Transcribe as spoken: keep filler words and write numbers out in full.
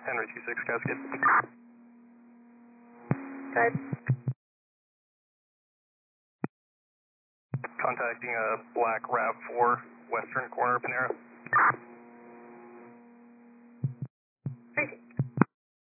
Henry two six, Cascade. Good. Contacting a black RAV four, western corner of Panera.